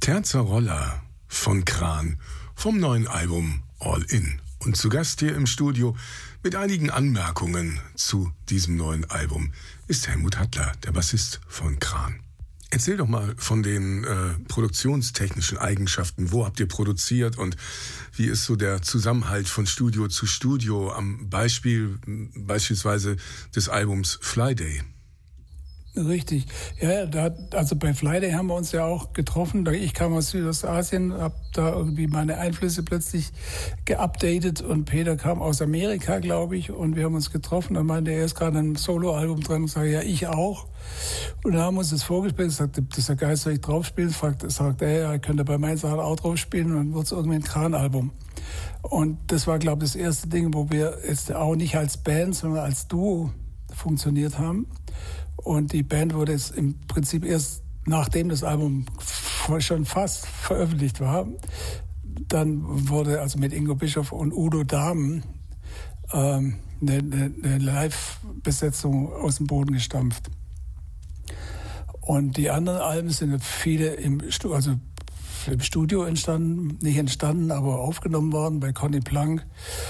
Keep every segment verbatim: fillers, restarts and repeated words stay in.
Terza von Kran vom neuen Album All In. Und zu Gast hier im Studio mit einigen Anmerkungen zu diesem neuen Album ist Helmut Hattler, der Bassist von Kran. Erzähl doch mal von den äh, produktionstechnischen Eigenschaften. Wo habt ihr produziert und wie ist so der Zusammenhalt von Studio zu Studio am Beispiel beispielsweise des Albums Fly Day? Richtig. Ja, da, also bei Fly Day haben wir uns ja auch getroffen. Ich kam aus Südostasien, habe da irgendwie meine Einflüsse plötzlich geupdatet und Peter kam aus Amerika, glaube ich, und wir haben uns getroffen. Dann meinte er, er ist gerade ein Soloalbum dran und sage, ja, ich auch. Und dann haben wir uns das vorgespielt, gesagt, das ist ja geil, soll ich draufspielen? Fragt, sagt er, ja, er könnte bei meinen Sachen auch draufspielen und dann wird es irgendwie ein Kran-Album. Und das war, glaube ich, das erste Ding, wo wir jetzt auch nicht als Band, sondern als Duo funktioniert haben. Und die Band wurde jetzt im Prinzip erst nachdem das Album schon fast veröffentlicht war, dann wurde also mit Ingo Bischof und Udo Dahmen ähm, eine, eine Live-Besetzung aus dem Boden gestampft. Und die anderen Alben sind viele im, Stu- also im Studio entstanden, nicht entstanden, aber aufgenommen worden bei Conny Plank.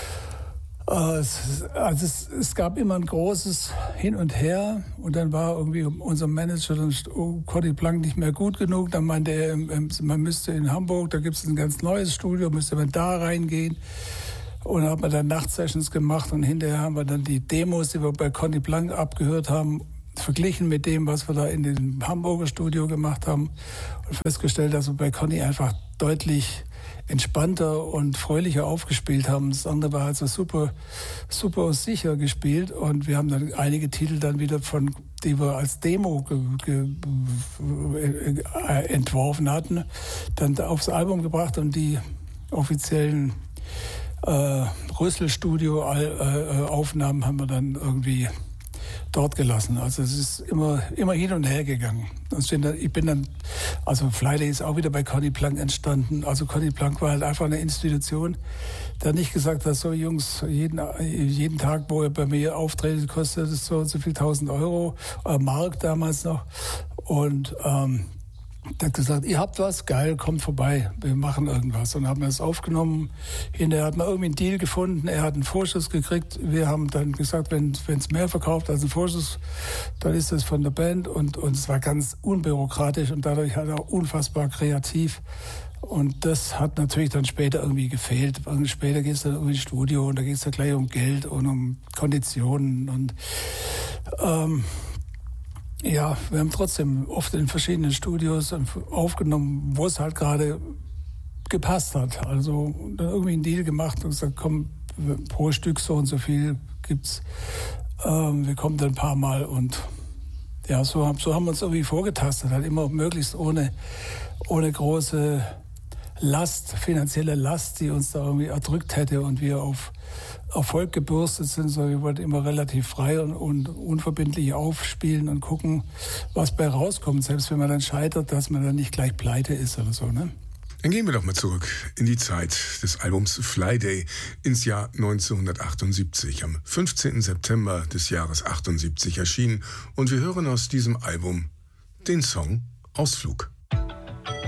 Also es, es gab immer ein großes Hin und Her und dann war irgendwie unser Manager, dann oh, Conny Plank nicht mehr gut genug, dann meinte er, man müsste in Hamburg, da gibt es ein ganz neues Studio, müsste man da reingehen und dann hat man dann Nachtsessions gemacht und hinterher haben wir dann die Demos, die wir bei Conny Plank abgehört haben, verglichen mit dem, was wir da in dem Hamburger Studio gemacht haben und festgestellt, dass wir bei Conny einfach deutlich entspannter und fröhlicher aufgespielt haben. Das andere war also super, super sicher gespielt und wir haben dann einige Titel dann wieder von, die wir als Demo ge, ge, äh, entworfen hatten, dann aufs Album gebracht und die offiziellen äh, Rüssel-Studio-Aufnahmen haben wir dann irgendwie dort gelassen. Also es ist immer, immer hin und her gegangen. Ich bin dann, also Fly Day ist auch wieder bei Conny Plank entstanden. Also Conny Plank war halt einfach eine Institution, der nicht gesagt hat, so Jungs, jeden, jeden Tag, wo er bei mir auftritt, kostet es so und so viel tausend Euro, äh, Mark damals noch. Und ähm, der hat gesagt, ihr habt was, geil, kommt vorbei, wir machen irgendwas. Und haben das aufgenommen. Hinterher hat man irgendwie einen Deal gefunden, er hat einen Vorschuss gekriegt. Wir haben dann gesagt, wenn es mehr verkauft als ein Vorschuss, dann ist das von der Band. Und, und es war ganz unbürokratisch und dadurch halt auch unfassbar kreativ. Und das hat natürlich dann später irgendwie gefehlt. Später geht es dann irgendwie ins Studio und da geht es dann gleich um Geld und um Konditionen und ähm, ja, wir haben trotzdem oft in verschiedenen Studios aufgenommen, wo es halt gerade gepasst hat. Also dann irgendwie einen Deal gemacht und gesagt, komm, pro Stück so und so viel gibt's. Ähm, wir kommen dann ein paar Mal und ja, so, so haben wir uns irgendwie vorgetastet, halt immer möglichst ohne, ohne große Last, finanzielle Last, die uns da irgendwie erdrückt hätte und wir auf Erfolg gebürstet sind, sondern wir wollten immer relativ frei und, und unverbindlich aufspielen und gucken, was bei rauskommt, selbst wenn man dann scheitert, dass man dann nicht gleich pleite ist oder so, ne? Dann gehen wir doch mal zurück in die Zeit des Albums Fly Day ins Jahr neunzehnhundertachtundsiebzig. Am fünfzehnten September des Jahres achtundsiebzig erschienen und wir hören aus diesem Album den Song Ausflug.